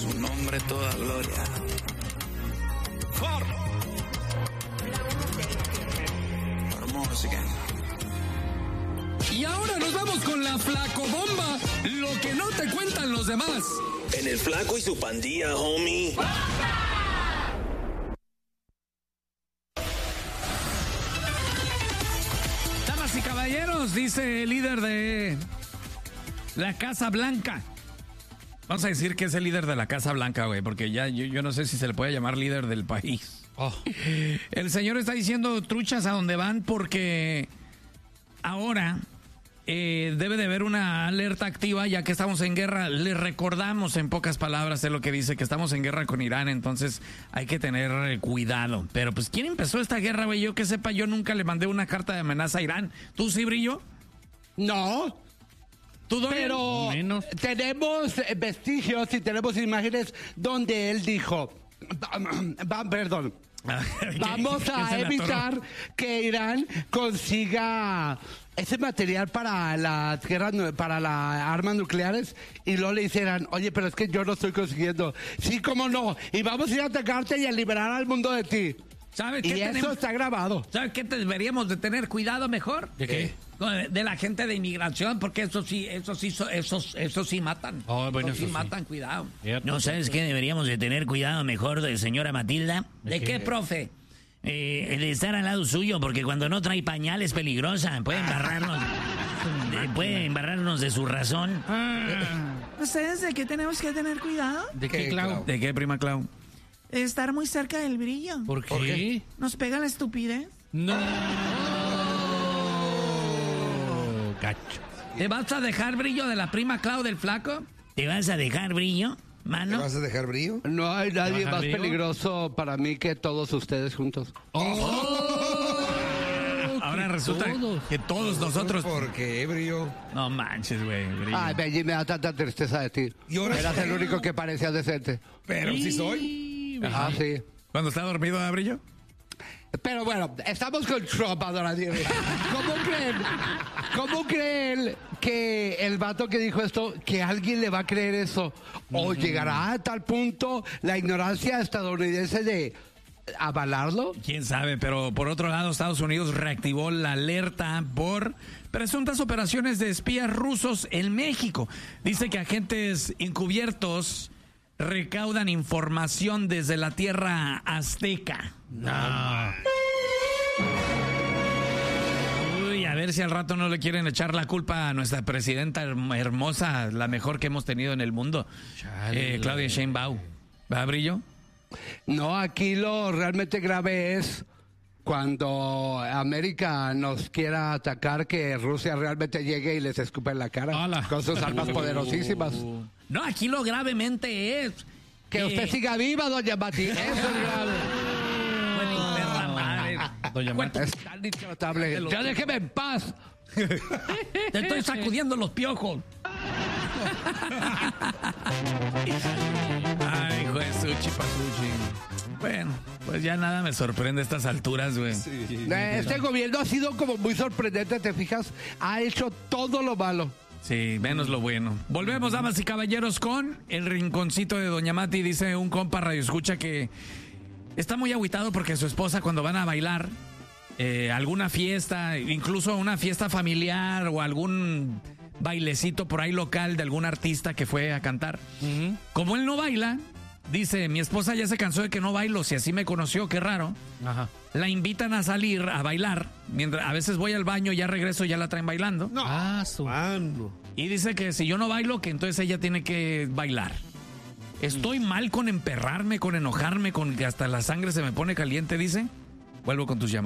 su nombre toda gloria. Hermoso, y ahora nos vamos con la flacobomba, lo que no te cuentan los demás. En el Flaco y su pandilla, homie. Damas y caballeros, dice el líder de la Casa Blanca. Vamos a decir que es el líder de la Casa Blanca, güey, porque ya yo no sé si se le puede llamar líder del país. Oh. El señor está diciendo truchas a donde van porque ahora debe de haber una alerta activa ya que estamos en guerra. Le recordamos en pocas palabras de lo que dice, que estamos en guerra con Irán, entonces hay que tener cuidado. Pero pues, ¿quién empezó esta guerra, güey? Yo que sepa, yo nunca le mandé una carta de amenaza a Irán. ¿Tú sí, Brillo? No. Pero tenemos vestigios y tenemos imágenes donde él dijo, perdón, vamos a evitar que Irán consiga ese material para las guerras, para las armas nucleares, y luego le hicieran, oye, pero es que yo no estoy consiguiendo. Sí, cómo no, y vamos a ir a atacarte y a liberar al mundo de ti. ¿Sabes qué? Y eso está grabado. ¿Sabes qué deberíamos de tener cuidado mejor? ¿De qué? De la gente de inmigración, porque eso sí matan. Oh, bueno, eso sí matan, cuidado. ¿No sabes qué deberíamos de tener cuidado mejor, señora Matilda? ¿De qué, profe? De estar al lado suyo, porque cuando no trae pañal es peligrosa. Puede embarrarnos de su razón. ¿Ustedes de qué tenemos que tener cuidado? ¿De qué, Clau? ¿De qué, prima Clau? Estar muy cerca del brillo. ¿Por qué? ¿Nos pega la estupidez? No. Gacho. ¿Te vas a dejar, Brillo, de la prima Clau del flaco? ¿Te vas a dejar, Brillo, mano? ¿Te vas a dejar, Brillo? No hay nadie más peligroso para mí que todos ustedes juntos. Ahora resulta que todos nosotros... ¿Por qué, Brillo? No manches, güey, Brillo. Ay, Benji, me da tanta tristeza de ti. Eras el único que parecía decente. Pero sí soy. Ah, sí. ¿Cuando está dormido, Brillo? Pero bueno, estamos con Trump ahora. ¿Cómo creen que el vato que dijo esto, que alguien le va a creer eso? ¿O llegará a tal punto la ignorancia estadounidense de avalarlo? Quién sabe, pero por otro lado, Estados Unidos reactivó la alerta por presuntas operaciones de espías rusos en México. Dice que agentes encubiertos recaudan información desde la tierra azteca. No. Uy, a ver si al rato no le quieren echar la culpa a nuestra presidenta hermosa, la mejor que hemos tenido en el mundo, Claudia Sheinbaum. ¿Va, Brillo? No, aquí lo realmente grave es cuando América nos quiera atacar, que Rusia realmente llegue y les escupa en la cara con sus armas poderosísimas. No, aquí lo gravemente es que usted siga viva, doña Mati. Eso es grave. Bueno, perra madre. Doña Mati. Es tan intratable. Ya déjeme en paz. Te estoy sacudiendo los piojos. Ay, hijo de Suchi Pasuchi. Bueno, pues ya nada me sorprende a estas alturas, güey. Sí. Este gobierno ha sido como muy sorprendente, ¿te fijas? Ha hecho todo lo malo. Sí, menos lo bueno. Volvemos, damas y caballeros, con el rinconcito de doña Mati. Dice un compa radioescucha que está muy agüitado porque su esposa, cuando van a bailar alguna fiesta, incluso una fiesta familiar o algún bailecito por ahí local de algún artista que fue a cantar, como él no baila, dice, mi esposa ya se cansó de que no bailo, si así me conoció, qué raro. Ajá. La invitan a salir a bailar, mientras a veces voy al baño, ya regreso, ya la traen bailando. No. Y dice que si yo no bailo, que entonces ella tiene que bailar. Estoy mal con emperrarme, con enojarme, con que hasta la sangre se me pone caliente, dice. Vuelvo con tus llamadas.